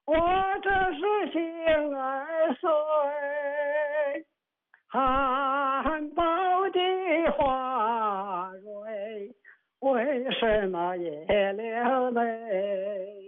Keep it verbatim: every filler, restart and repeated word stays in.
我这是心儿碎，含苞的花蕊，为什么也流泪？